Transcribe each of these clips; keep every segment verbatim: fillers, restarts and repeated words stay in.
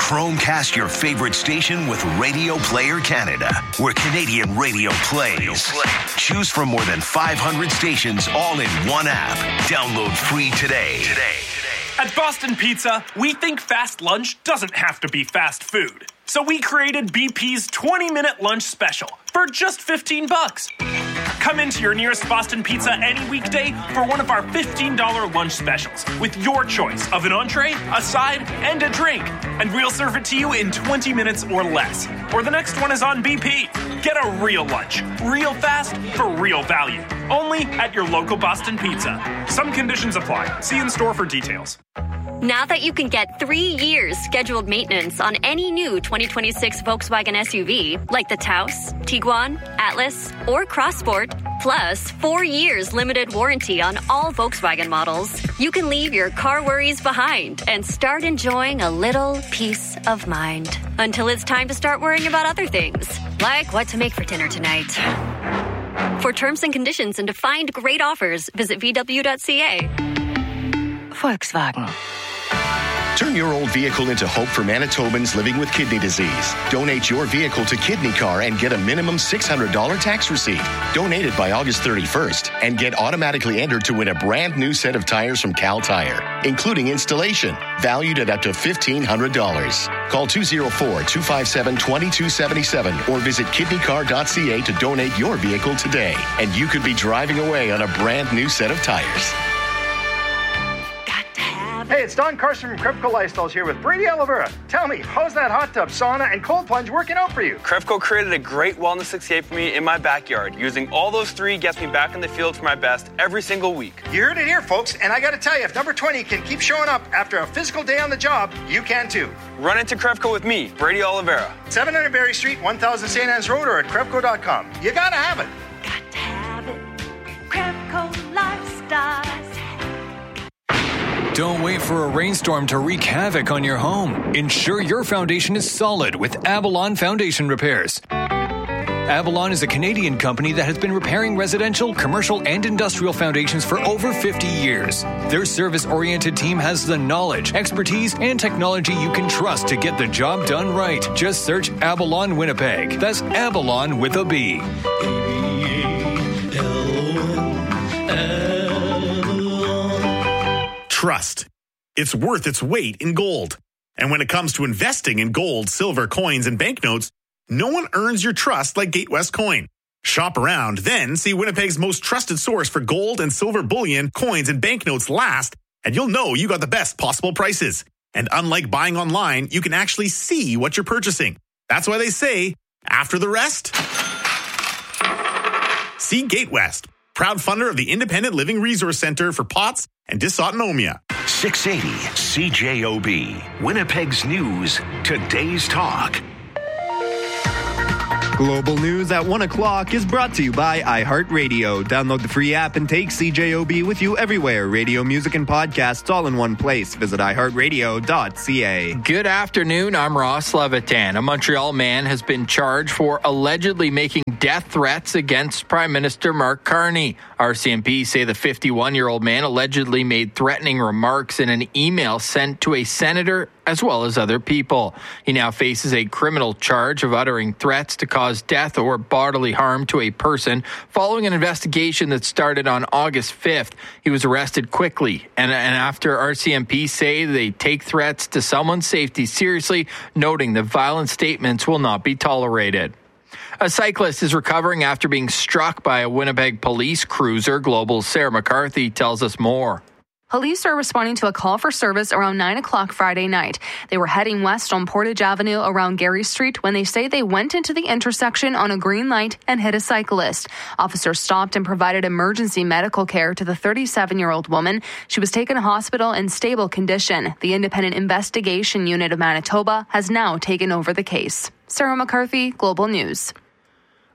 Chromecast your favorite station with Radio Player Canada, where Canadian radio plays. Choose from more than five hundred stations all in one app. Download free today. Today. At Boston Pizza, we think fast lunch doesn't have to be fast food. So we created B P's twenty-minute lunch special for just fifteen bucks. Come into your nearest Boston Pizza any weekday for one of our fifteen dollars lunch specials with your choice of an entree, a side, and a drink. And we'll serve it to you in twenty minutes or less. Or the next one is on B P. Get a real lunch, real fast, for real value. Only at your local Boston Pizza. Some conditions apply. See in store for details. Now that you can get three years scheduled maintenance on any new twenty twenty-six Volkswagen S U V, like the Taos, Tiguan, Atlas, or Crossport, plus four years limited warranty on all Volkswagen models, you can leave your car worries behind and start enjoying a little peace of mind. Until it's time to start worrying about other things, like what to make for dinner tonight. For terms and conditions and to find great offers, visit v w dot c a. Volkswagen. Turn your old vehicle into hope for Manitobans living with kidney disease. Donate your vehicle to Kidney Car and get a minimum six hundred dollars tax receipt. Donate it by August thirty-first and get automatically entered to win a brand new set of tires from Cal Tire, including installation, valued at up to fifteen hundred dollars. Call two oh four, two five seven, two two seven seven or visit kidney car dot c a to donate your vehicle today. And you could be driving away on a brand new set of tires. Hey, it's Don Carson from Krepco Lifestyles here with Brady Oliveira. Tell me, how's that hot tub, sauna, and cold plunge working out for you? Krepco created a great wellness escape for me in my backyard. Using all those three gets me back in the field for my best every single week. You heard it here, folks, and I gotta tell you, if number twenty can keep showing up after a physical day on the job, you can too. Run into Krepco with me, Brady Oliveira. seven hundred Berry Street, one thousand Saint Anne's Road, or at krepco dot com. You gotta have it. Got to have it. Krepco Lifestyles. Don't wait for a rainstorm to wreak havoc on your home. Ensure your foundation is solid with Avalon Foundation Repairs. Avalon is a Canadian company that has been repairing residential, commercial, and industrial foundations for over fifty years. Their service-oriented team has the knowledge, expertise, and technology you can trust to get the job done right. Just search Avalon Winnipeg. That's Avalon with a B. Trust. It's worth its weight in gold. And when it comes to investing in gold, silver, coins, and banknotes, no one earns your trust like Gatewest Coin. Shop around, then see Winnipeg's most trusted source for gold and silver bullion, coins, and banknotes last, and you'll know you got the best possible prices. And unlike buying online, you can actually see what you're purchasing. That's why they say, after the rest, see Gatewest, proud funder of the Independent Living Resource Center for P O T S and dysautonomia. six eighty C J O B, Winnipeg's News, today's talk. Global News at one o'clock is brought to you by iHeartRadio. Download the free app and take C J O B with you everywhere. Radio, music, and podcasts all in one place. Visit i heart radio dot c a. Good afternoon. I'm Ross Levitan. A Montreal man has been charged for allegedly making death threats against Prime Minister Mark Carney. R C M P say the fifty-one-year-old man allegedly made threatening remarks in an email sent to a senator as well as other people. He now faces a criminal charge of uttering threats to cause death or bodily harm to a person following an investigation that started on August fifth. He was arrested quickly, and, and after R C M P say they take threats to someone's safety seriously, noting that violent statements will not be tolerated. A cyclist is recovering after being struck by a Winnipeg police cruiser. Global's Sarah McCarthy tells us more. Police are responding to a call for service around nine o'clock Friday night. They were heading west on Portage Avenue around Gary Street when they say they went into the intersection on a green light and hit a cyclist. Officers stopped and provided emergency medical care to the thirty-seven-year-old woman. She was taken to hospital in stable condition. The Independent Investigation Unit of Manitoba has now taken over the case. Sarah McCarthy, Global News.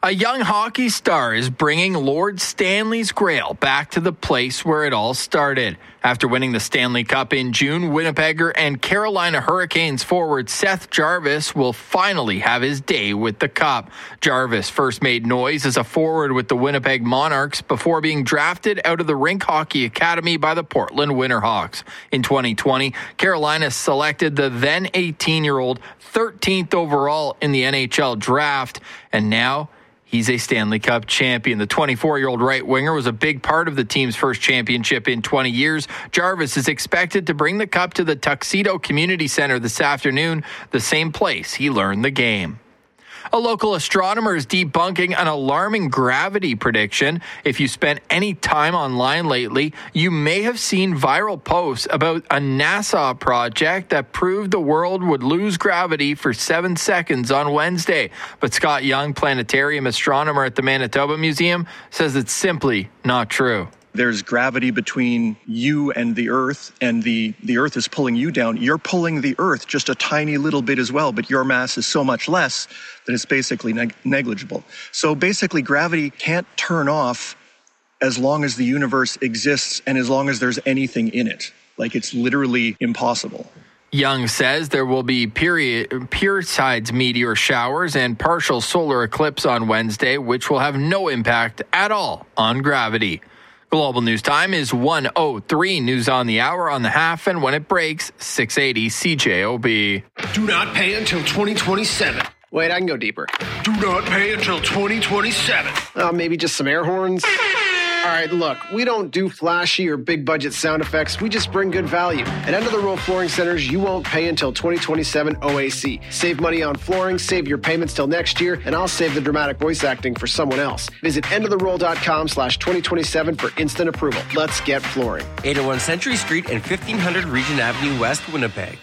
A young hockey star is bringing Lord Stanley's Grail back to the place where it all started. After winning the Stanley Cup in June, Winnipegger and Carolina Hurricanes forward Seth Jarvis will finally have his day with the Cup. Jarvis first made noise as a forward with the Winnipeg Monarchs before being drafted out of the Rink Hockey Academy by the Portland Winterhawks. In twenty twenty, Carolina selected the then eighteen-year-old thirteenth overall in the N H L draft, and now he's a Stanley Cup champion. The twenty-four-year-old right winger was a big part of the team's first championship in twenty years. Jarvis is expected to bring the cup to the Tuxedo Community Center this afternoon, the same place he learned the game. A local astronomer is debunking an alarming gravity prediction. If you spent any time online lately, you may have seen viral posts about a NASA project that proved the world would lose gravity for seven seconds on Wednesday. But Scott Young, planetarium astronomer at the Manitoba Museum, says it's simply not true. There's gravity between you and the Earth, and the, the Earth is pulling you down. You're pulling the Earth just a tiny little bit as well, but your mass is so much less that it's basically neg- negligible. So basically, gravity can't turn off as long as the universe exists and as long as there's anything in it. Like, it's literally impossible. Young says there will be period, pure-sides meteor showers and partial solar eclipse on Wednesday, which will have no impact at all on gravity. Global News Time is one oh three. News on the hour, on the half, and when it breaks, six eighty C J O B. Do not pay until twenty twenty-seven. Wait, I can go deeper. Do not pay until twenty twenty-seven. Uh, maybe just some air horns? All right, look, we don't do flashy or big budget sound effects. We just bring good value. At End of the Road Flooring Centers, you won't pay until twenty twenty-seven O A C. Save money on flooring, save your payments till next year, and I'll save the dramatic voice acting for someone else. Visit endoftheroll.com slash 2027 for instant approval. Let's get flooring. eight oh one Century Street and fifteen hundred Regent Avenue West, Winnipeg.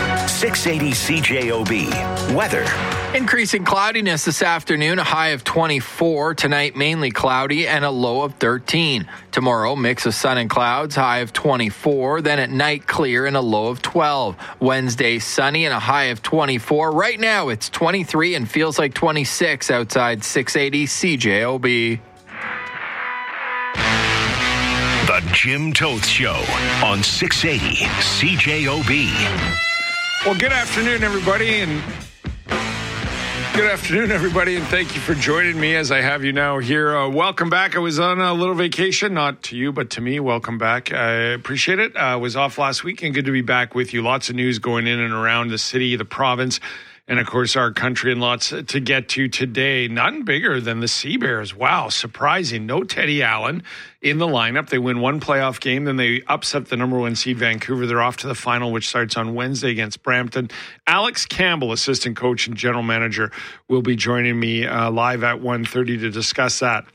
six eighty C J O B. Weather. Increasing cloudiness this afternoon, a high of twenty-four. Tonight, mainly cloudy and a low of thirteen. Tomorrow, mix of sun and clouds, high of twenty-four. Then at night, clear and a low of twelve. Wednesday, sunny and a high of twenty-four. Right now, it's twenty-three and feels like twenty-six outside six eighty C J O B. The Jim Toth Show on six eighty C J O B. Well, good afternoon, everybody, and good afternoon, everybody, and thank you for joining me as I have you now here. Uh, welcome back. I was on a little vacation, not to you, but to me. Welcome back. I appreciate it. I was off last week, and good to be back with you. Lots of news going in and around the city, the province, and, of course, our country, and lots to get to today. None bigger than the Sea Bears. Wow, surprising. No Teddy Allen in the lineup. They win one playoff game, then they upset the number one seed Vancouver. They're off to the final, which starts on Wednesday against Brampton. Alex Campbell, assistant coach and general manager, will be joining me uh, live at one thirty to discuss that.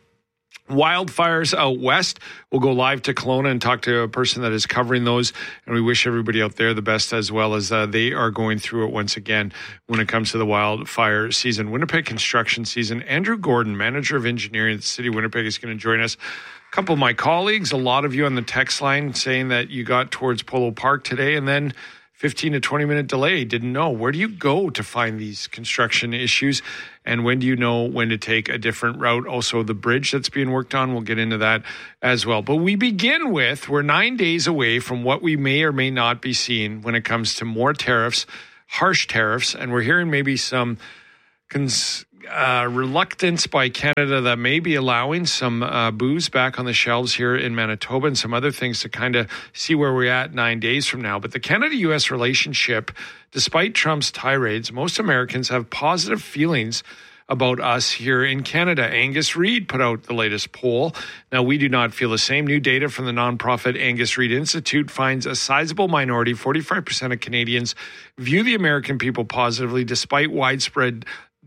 Wildfires out west. We'll go live to Kelowna and talk to a person that is covering those, and we wish everybody out there the best, as well as uh, they are going through it once again when it comes to the wildfire season. Winnipeg construction season. Andrew Gordon, manager of engineering at the City of Winnipeg, is going to join us. A couple of my colleagues, a lot of you on the text line saying that you got towards Polo Park today, and then fifteen to twenty minute delay. Didn't know. Where do you go to find these construction issues? And when do you know when to take a different route? Also, the bridge that's being worked on, we'll get into that as well. But we begin with, we're nine days away from what we may or may not be seeing when it comes to more tariffs, harsh tariffs. And we're hearing maybe some cons- uh, reluctance by Canada that may be allowing some uh, booze back on the shelves here in Manitoba and some other things to kind of see where we're at nine days from now. But the Canada-U S relationship, despite Trump's tirades, most Americans have positive feelings about us here in Canada. Angus Reid put out the latest poll. Now, we do not feel the same. New data from the nonprofit Angus Reid Institute finds a sizable minority, forty-five percent of Canadians, view the American people positively despite widespread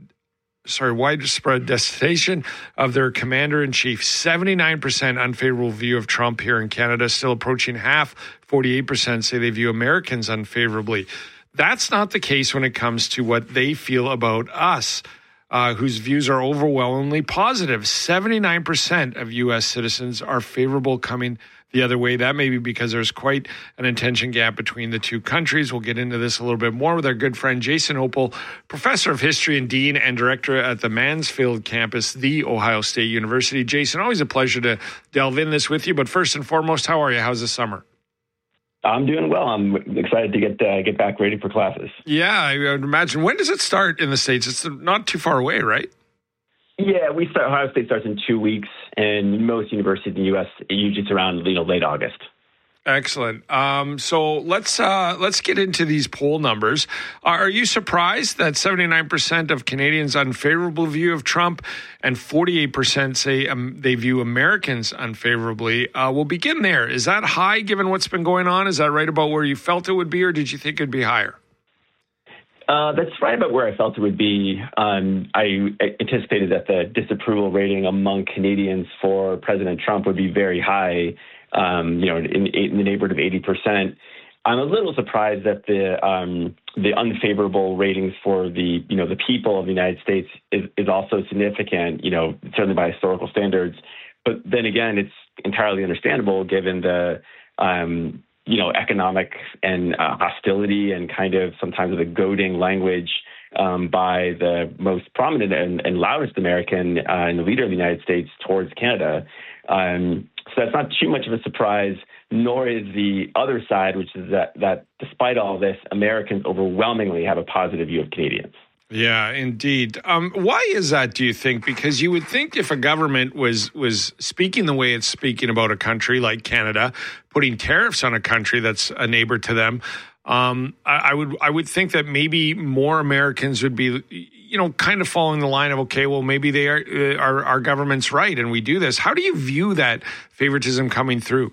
sorry, widespread detestation of their commander-in-chief. seventy-nine percent unfavorable view of Trump here in Canada, still approaching half. forty-eight percent say they view Americans unfavorably. That's not the case when it comes to what they feel about us. uh, whose views are overwhelmingly positive. seventy-nine percent of U S citizens are favorable coming the other way. That may be because there's quite an attention gap between the two countries. We'll get into this a little bit more with our good friend Jason Opel, professor of history and dean and director at the Mansfield campus, The Ohio State University. Jason, always a pleasure to delve in this with you. But first and foremost, how are you? How's the summer? I'm doing well. I'm excited to get uh, get back ready for classes. Yeah, I would imagine. When does it start in the States? It's not too far away, right? Yeah, we start. Ohio State starts in two weeks, and most universities in the U S usually it's around you know late August. Excellent. Um, so let's uh, let's get into these poll numbers. Are you surprised that seventy-nine percent of Canadians unfavorable view of Trump and forty-eight percent say um, they view Americans unfavorably? Uh, we'll begin there. Is that high given what's been going on? Is that right about where you felt it would be, or did you think it'd be higher? Uh, that's right about where I felt it would be. Um, I anticipated that the disapproval rating among Canadians for President Trump would be very high, um, you know, in, in the neighborhood of eighty percent. I'm a little surprised that the um, the unfavorable ratings for the, you know, the people of the United States is, is also significant, you know, certainly by historical standards. But then again, it's entirely understandable given the um you know, economic and uh, hostility and kind of sometimes the goading language um, by the most prominent and, and loudest American uh, and the leader of the United States towards Canada. Um, so that's not too much of a surprise, nor is the other side, which is that, that despite all this, Americans overwhelmingly have a positive view of Canadians. Yeah, indeed. Um, why is that, do you think? Because you would think if a government was was speaking the way it's speaking about a country like Canada, putting tariffs on a country that's a neighbor to them, um, I, I would I would think that maybe more Americans would be, you know, kind of following the line of, okay, well, maybe they are uh, our, our government's right and we do this. How do you view that favoritism coming through?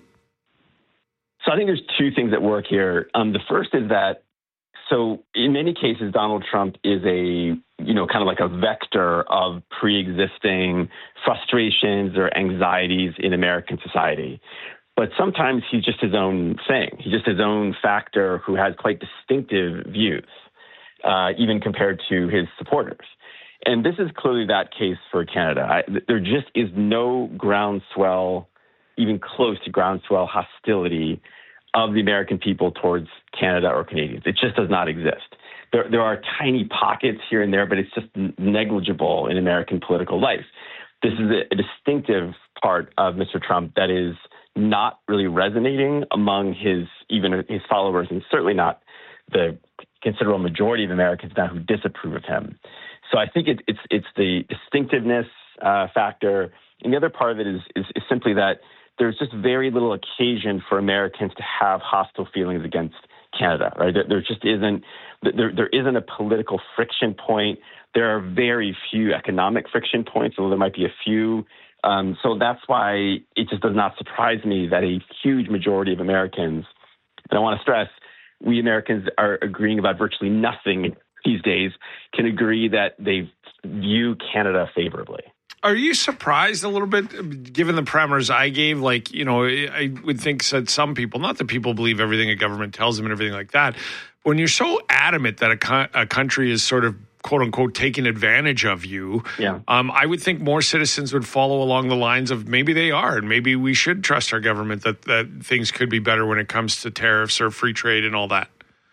So I think there's two things at work here. Um, the first is that So in many cases, Donald Trump is a, you know, kind of like a vector of pre-existing frustrations or anxieties in American society. But sometimes he's just his own thing. He's just his own factor who has quite distinctive views, uh, even compared to his supporters. And this is clearly that case for Canada. I, there just is no groundswell, even close to groundswell hostility of the American people towards Canada or Canadians. It just does not exist. There, there are tiny pockets here and there, but it's just negligible in American political life. This is a, a distinctive part of Mister Trump that is not really resonating among his, even his followers, and certainly not the considerable majority of Americans now who disapprove of him. So I think it, it's it's the distinctiveness uh, factor. And the other part of it is, is, is simply that there's just very little occasion for Americans to have hostile feelings against Canada, right? There, there just isn't, there, there isn't a political friction point. There are very few economic friction points, although there might be a few. Um, so that's why it just does not surprise me that a huge majority of Americans, and I want to stress, we Americans are agreeing about virtually nothing these days, can agree that they view Canada favorably. Are you surprised a little bit, given the parameters I gave? Like, you know, I would think that some people, not that people believe everything a government tells them and everything like that, when you're so adamant that a, co- a country is sort of, quote unquote, taking advantage of you, yeah. um, I would think more citizens would follow along the lines of maybe they are, and maybe we should trust our government that, that things could be better when it comes to tariffs or free trade and all that.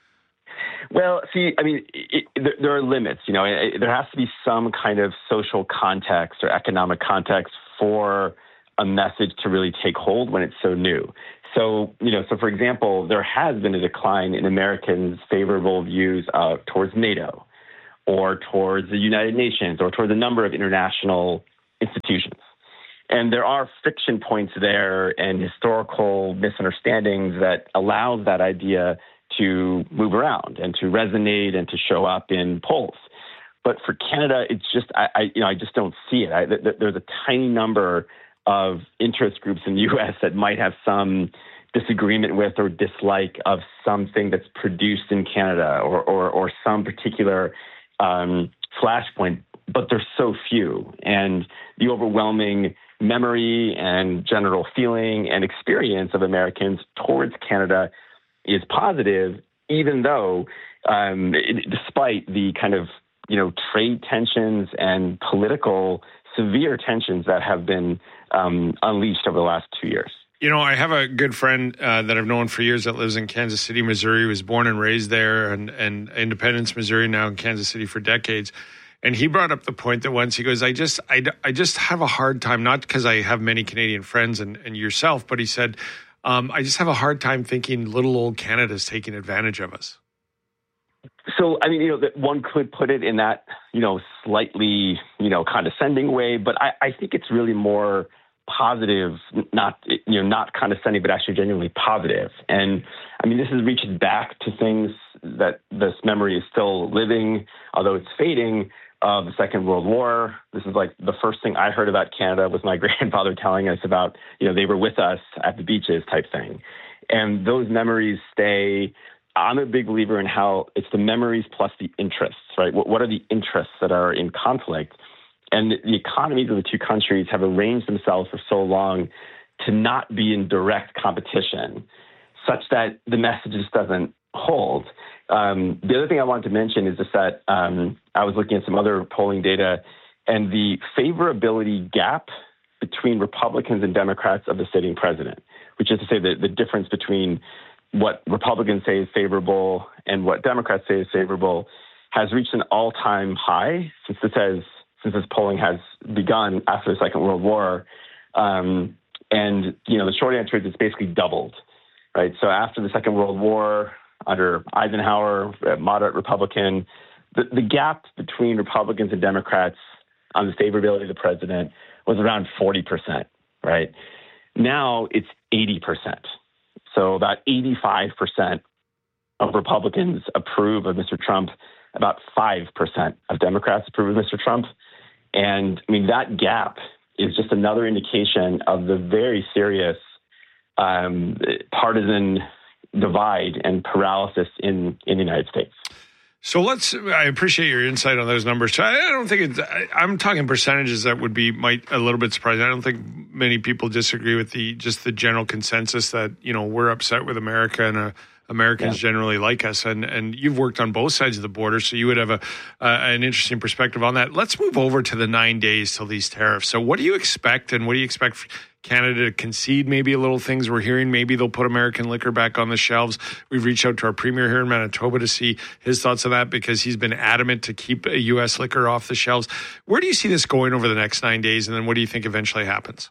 Well, see, I mean, it, it, there are limits. You know, it, there has to be some kind of social context or economic context for a message to really take hold when it's so new. So, you know, so for example, there has been a decline in Americans' favorable views uh, towards NATO or towards the United Nations or towards a number of international institutions. And there are friction points there and historical misunderstandings that allows that idea to move around and to resonate and to show up in polls. But for Canada, it's just, I, I you know, I just don't see it. I, th- there's a tiny number of interest groups in the U S that might have some disagreement with or dislike of something that's produced in Canada or, or, or some particular um, flashpoint, but there's so few. And the overwhelming memory and general feeling and experience of Americans towards Canada is positive, even though, um, it, despite the kind of you know, trade tensions and political severe tensions that have been um, unleashed over the last two years. You know, I have a good friend uh, that I've known for years that lives in Kansas City, Missouri. He was born and raised there, and, and Independence, Missouri, now in Kansas City for decades. And he brought up the point that once he goes, I just I, I just have a hard time, not because I have many Canadian friends and, and yourself, but he said, um, I just have a hard time thinking little old Canada's taking advantage of us. So, I mean, you know, that one could put it in that, you know, slightly, you know, condescending way, but I, I think it's really more positive, not, you know, not condescending, but actually genuinely positive. And I mean, this is reaching back to things that this memory is still living, although it's fading, of the Second World War. This is like the first thing I heard about Canada was my grandfather telling us about, you know, they were with us at the beaches type thing. And those memories stay. I'm a big believer in how it's the memories plus the interests, right? What, what are the interests that are in conflict? And the economies of the two countries have arranged themselves for so long to not be in direct competition, such that the message just doesn't hold. Um, the other thing I wanted to mention is just that um, I was looking at some other polling data, and the favorability gap between Republicans and Democrats of the sitting president, which is to say that the difference between what Republicans say is favorable and what Democrats say is favorable, has reached an all-time high since this has since this polling has begun after the Second World War. Um, and, you know, the short answer is it's basically doubled, right? So after the Second World War, under Eisenhower, a moderate Republican, the, the gap between Republicans and Democrats on the favorability of the president was around forty percent, right? Now it's eighty percent. So about eighty-five percent of Republicans approve of Mister Trump. About five percent of Democrats approve of Mister Trump. And I mean, that gap is just another indication of the very serious um, partisan divide and paralysis in, in the United States. So let's, I appreciate your insight on those numbers. I don't think it's, I, I'm talking percentages that would be might a little bit surprising. I don't think many people disagree with the, just the general consensus that, you know, we're upset with America and uh, Americans yeah. generally like us. And, and you've worked on both sides of the border, so you would have a, uh, an interesting perspective on that. Let's move over to the nine days till these tariffs. So what do you expect, and what do you expect Canada to concede maybe a little things? We're hearing maybe they'll put American liquor back on the shelves. We've reached out to our premier here in Manitoba to see his thoughts on that, because he's been adamant to keep U S liquor off the shelves. Where do you see this going over the next nine days? And then what do you think eventually happens?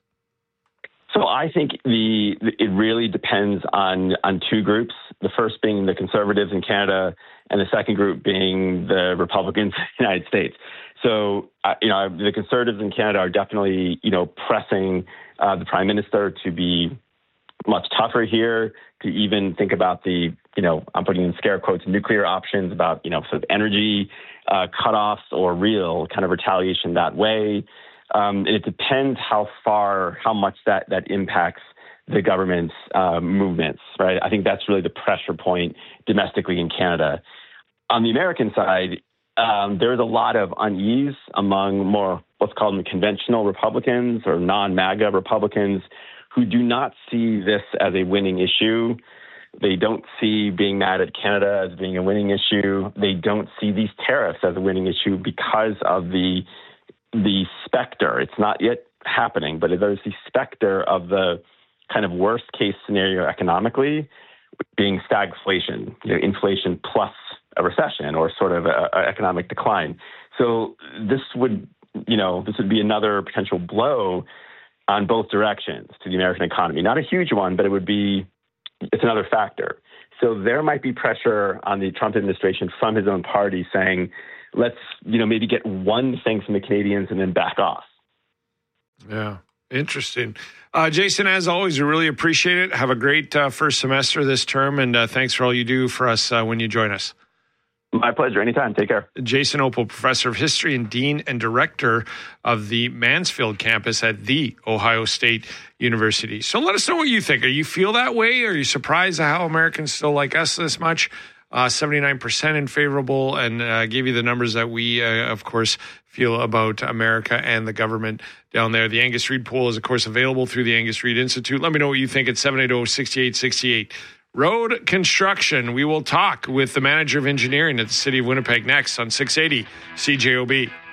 So I think the it really depends on, on two groups. The first being the Conservatives in Canada, and the second group being the Republicans in the United States. So, uh, you know, the Conservatives in Canada are definitely, you know, pressing uh, the Prime Minister to be much tougher here, to even think about the, you know, I'm putting in scare quotes, nuclear options, about, you know, sort of energy uh, cutoffs or real kind of retaliation that way. Um, and it depends how far, how much that, that impacts the government's uh, movements, right? I think that's really the pressure point domestically in Canada. On the American side, um, there's a lot of unease among more what's called conventional Republicans or non-MAGA Republicans who do not see this as a winning issue. They don't see being mad at Canada as being a winning issue. They don't see these tariffs as a winning issue because of the the specter. It's not yet happening, but there's the specter of the kind of worst case scenario economically being stagflation, you know, inflation plus a recession or sort of a, a economic decline. So this would, you know, this would be another potential blow on both directions to the American economy. Not a huge one, but it would be, it's another factor. So there might be pressure on the Trump administration from his own party saying, let's, you know, maybe get one thing from the Canadians and then back off. Yeah, interesting. Uh, Jason, as always, we really appreciate it. Have a great uh, first semester this term, and uh, thanks for all you do for us uh, when you join us. My pleasure. Anytime. Take care. Jason Opel, professor of history and dean and director of the Mansfield campus at The Ohio State University. So let us know what you think. Are you feel that way? Are you surprised at how Americans still like us this much? Uh, seventy-nine percent in favorable, and uh, gave you the numbers that we, uh, of course, feel about America and the government down there. The Angus Reid poll is, of course, available through the Angus Reid Institute. Let me know what you think at seven eight zero, six eight six eight. road construction. We will talk with the manager of engineering at the City of Winnipeg next on six eighty C J O B.